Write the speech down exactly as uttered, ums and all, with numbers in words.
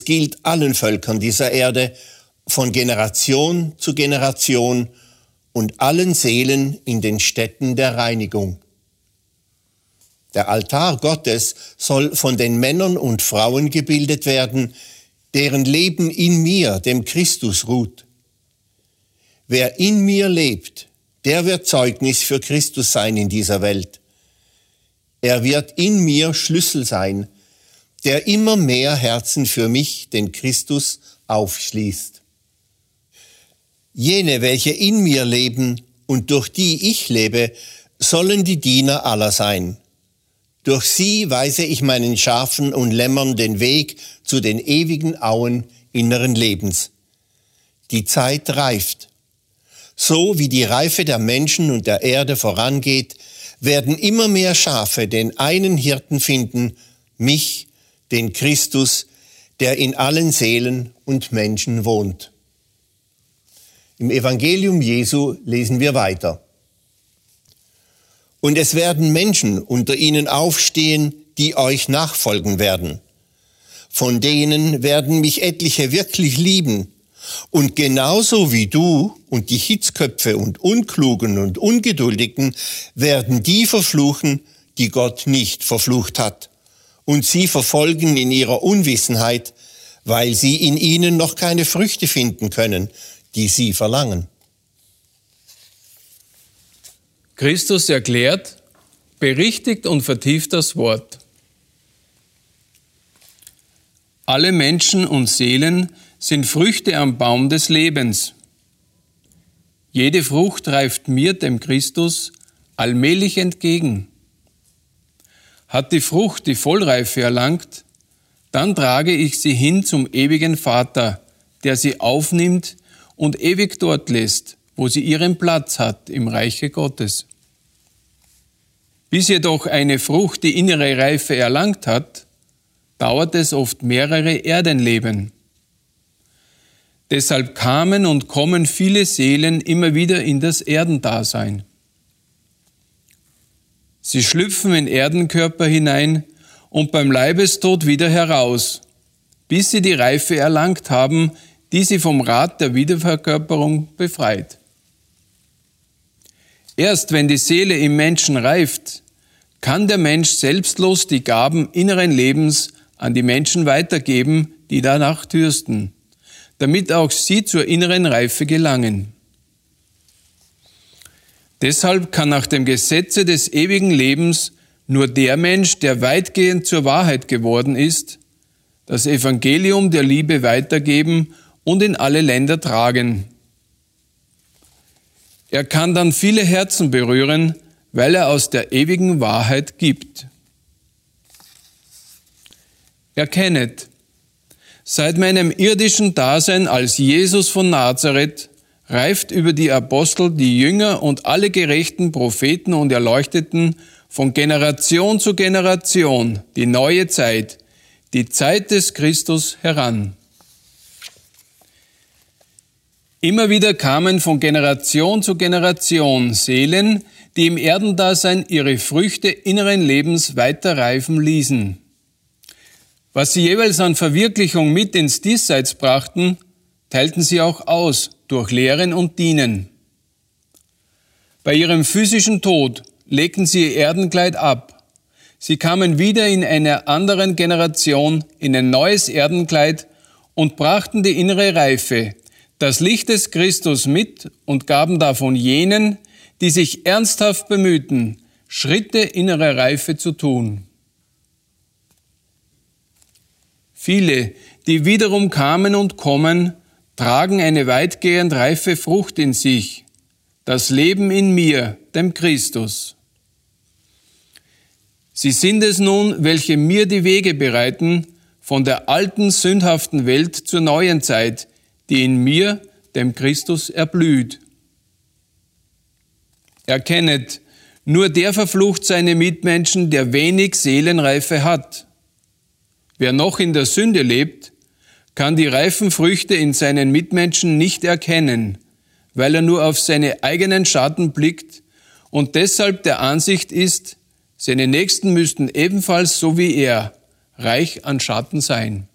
gilt allen Völkern dieser Erde von Generation zu Generation und allen Seelen in den Stätten der Reinigung. Der Altar Gottes soll von den Männern und Frauen gebildet werden, deren Leben in mir, dem Christus, ruht. Wer in mir lebt, der wird Zeugnis für Christus sein in dieser Welt. Er wird in mir Schlüssel sein, der immer mehr Herzen für mich, den Christus, aufschließt. Jene, welche in mir leben und durch die ich lebe, sollen die Diener aller sein. Durch sie weise ich meinen Schafen und Lämmern den Weg zu den ewigen Auen inneren Lebens. Die Zeit reift. So wie die Reife der Menschen und der Erde vorangeht, werden immer mehr Schafe den einen Hirten finden, mich, den Christus, der in allen Seelen und Menschen wohnt. Im Evangelium Jesu lesen wir weiter. Und es werden Menschen unter ihnen aufstehen, die euch nachfolgen werden. Von denen werden mich etliche wirklich lieben. Und genauso wie du und die Hitzköpfe und Unklugen und Ungeduldigen werden die verfluchen, die Gott nicht verflucht hat. Und sie verfolgen in ihrer Unwissenheit, weil sie in ihnen noch keine Früchte finden können, die sie verlangen. Christus erklärt, berichtigt und vertieft das Wort. Alle Menschen und Seelen sind Früchte am Baum des Lebens. Jede Frucht reift mir, dem Christus, allmählich entgegen. Hat die Frucht die Vollreife erlangt, dann trage ich sie hin zum ewigen Vater, der sie aufnimmt und ewig dort lässt, wo sie ihren Platz hat im Reiche Gottes. Bis jedoch eine Frucht die innere Reife erlangt hat, dauert es oft mehrere Erdenleben. Deshalb kamen und kommen viele Seelen immer wieder in das Erdendasein. Sie schlüpfen in Erdenkörper hinein und beim Leibestod wieder heraus, bis sie die Reife erlangt haben, die sie vom Rat der Wiederverkörperung befreit. Erst wenn die Seele im Menschen reift, kann der Mensch selbstlos die Gaben inneren Lebens an die Menschen weitergeben, die danach dürsten, damit auch sie zur inneren Reife gelangen. Deshalb kann nach dem Gesetze des ewigen Lebens nur der Mensch, der weitgehend zur Wahrheit geworden ist, das Evangelium der Liebe weitergeben und in alle Länder tragen. Er kann dann viele Herzen berühren, weil er aus der ewigen Wahrheit gibt. Erkennet, seit meinem irdischen Dasein als Jesus von Nazareth reift über die Apostel, die Jünger und alle gerechten Propheten und Erleuchteten von Generation zu Generation die neue Zeit, die Zeit des Christus heran. Immer wieder kamen von Generation zu Generation Seelen, die im Erdendasein ihre Früchte inneren Lebens weiter reifen ließen. Was sie jeweils an Verwirklichung mit ins Diesseits brachten, teilten sie auch aus durch Lehren und Dienen. Bei ihrem physischen Tod legten sie ihr Erdenkleid ab. Sie kamen wieder in einer anderen Generation in ein neues Erdenkleid und brachten die innere Reife, das Licht des Christus mit und gaben davon jenen, die sich ernsthaft bemühten, Schritte innerer Reife zu tun. Viele, die wiederum kamen und kommen, tragen eine weitgehend reife Frucht in sich, das Leben in mir, dem Christus. Sie sind es nun, welche mir die Wege bereiten, von der alten, sündhaften Welt zur neuen Zeit, die in mir, dem Christus, erblüht. Erkennet, nur der verflucht seine Mitmenschen, der wenig Seelenreife hat. Wer noch in der Sünde lebt, kann die reifen Früchte in seinen Mitmenschen nicht erkennen, weil er nur auf seine eigenen Schatten blickt und deshalb der Ansicht ist, seine Nächsten müssten ebenfalls so wie er reich an Schatten sein.